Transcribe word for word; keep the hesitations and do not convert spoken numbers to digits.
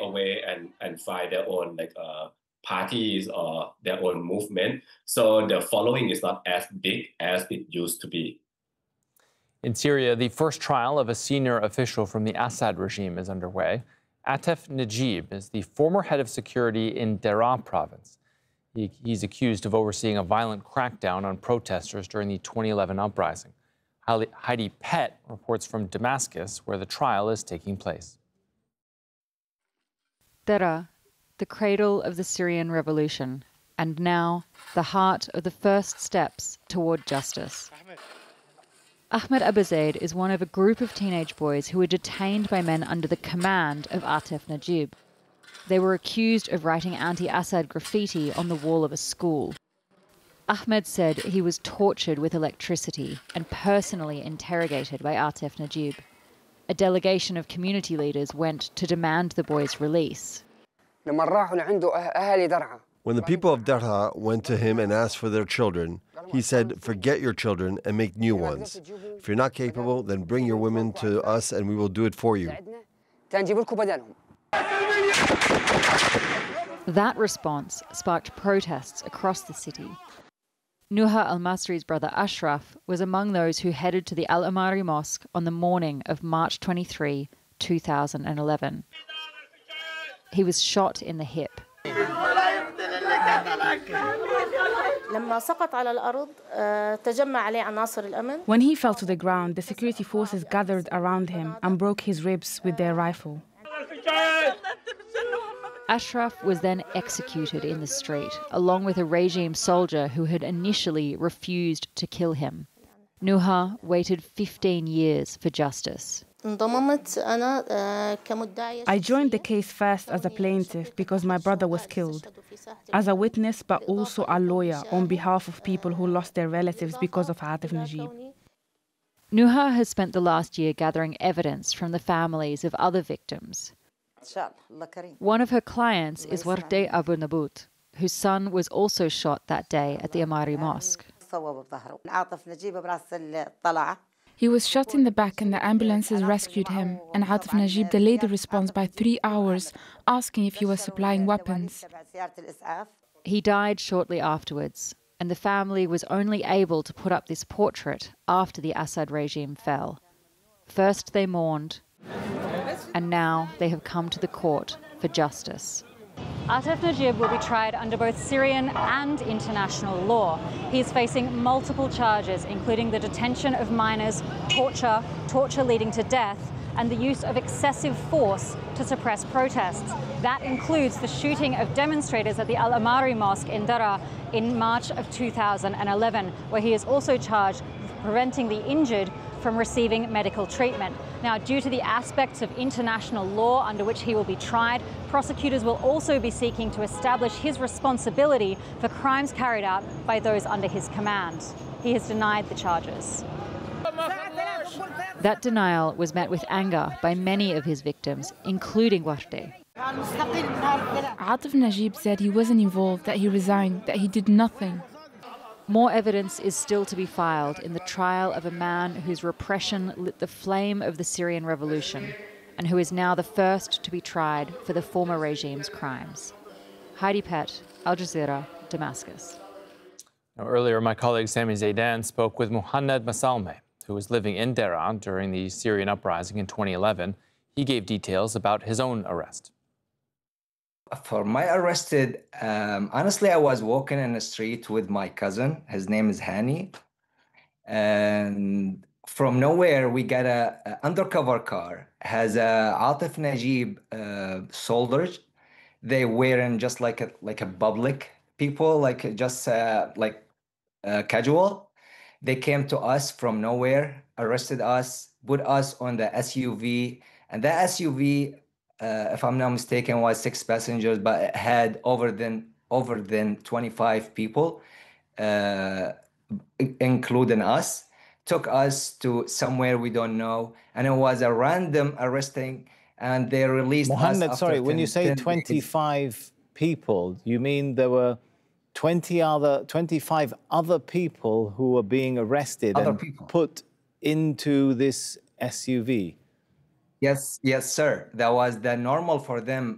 away and, and find their own like uh, parties or their own movement. So the following is not as big as it used to be. In Syria, the first trial of a senior official from the Assad regime is underway. Atef Najib is the former head of security in Daraa province. He, he's accused of overseeing a violent crackdown on protesters during the twenty eleven uprising. Heidi Pett reports from Damascus, where the trial is taking place. Daraa, the cradle of the Syrian revolution, and now the heart of the first steps toward justice. Ahmed Abazaid is one of a group of teenage boys who were detained by men under the command of Atef Najib. They were accused of writing anti-Assad graffiti on the wall of a school. Ahmed said he was tortured with electricity and personally interrogated by Atef Najib. A delegation of community leaders went to demand the boys' release. When the people of Daraa went to him and asked for their children, he said, forget your children and make new ones. If you're not capable, then bring your women to us and we will do it for you. That response sparked protests across the city. Nuha al-Masri's brother Ashraf was among those who headed to the Al-Amari Mosque on the morning of March twenty-third, two thousand eleven. He was shot in the hip. When he fell to the ground, the security forces gathered around him and broke his ribs with their rifle. Ashraf was then executed in the street, along with a regime soldier who had initially refused to kill him. Nuha waited fifteen years for justice. I joined the case first as a plaintiff because my brother was killed, as a witness but also a lawyer on behalf of people who lost their relatives because of Atef Najib. Nuha has spent the last year gathering evidence from the families of other victims. One of her clients is Wardeh Abu Nabut, whose son was also shot that day at the Amari Mosque. He was shot in the back and the ambulances rescued him, and Atef Najib delayed the response by three hours, asking if he was supplying weapons. He died shortly afterwards, and the family was only able to put up this portrait after the Assad regime fell. First they mourned, and now they have come to the court for justice. Atef Najib will be tried under both Syrian and international law. He is facing multiple charges, including the detention of minors, torture, torture leading to death, and the use of excessive force to suppress protests. That includes the shooting of demonstrators at the Al-Amari Mosque in Daraa in March of two thousand eleven, where he is also charged with preventing the injured from receiving medical treatment. Now, due to the aspects of international law under which he will be tried, prosecutors will also be seeking to establish his responsibility for crimes carried out by those under his command. He has denied the charges. That denial was met with anger by many of his victims, including Wardeh. Atef Najib said he wasn't involved, that he resigned, that he did nothing. More evidence is still to be filed in the trial of a man whose repression lit the flame of the Syrian revolution and who is now the first to be tried for the former regime's crimes. Heidi Pett, Al Jazeera, Damascus. Now, earlier, my colleague Sami Zaidan spoke with Muhannad Masalmeh, who was living in Daraa during the Syrian uprising in twenty eleven. He gave details about his own arrest. For my arrested, um, honestly, I was walking in the street with my cousin. His name is Hani. And from nowhere, we got a, a undercover car. Has a Atef Najib uh, soldiers. They wearing just like a like a public people, like just uh, like uh, casual. They came to us from nowhere, arrested us, put us on the S U V, and that S U V. Uh, if I'm not mistaken, was six passengers, but it had over than over than twenty-five people, uh, including us. Took us to somewhere we don't know, and it was a random arresting, and they released Muhannad, us. sorry, ten, when you say twenty-five days. People, you mean there were twenty other, twenty-five other people who were being arrested other and people. put into this S U V? Yes, yes, sir. That was the normal for them.